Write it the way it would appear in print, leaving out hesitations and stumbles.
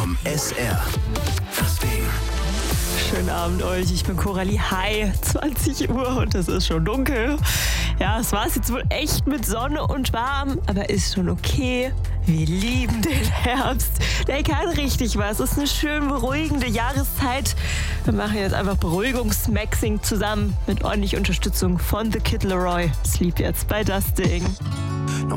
vom SR. Das Ding. Schönen Abend euch, ich bin Coralie. Hi, 20 Uhr und es ist schon dunkel. Ja, es war es jetzt wohl echt mit Sonne und warm, aber ist schon okay. Wir lieben den Herbst. Der kann richtig was. Es ist eine schön beruhigende Jahreszeit. Wir machen jetzt einfach Beruhigungsmaxing zusammen mit ordentlich Unterstützung von The Kid Laroi. Sleep jetzt bei Das Ding.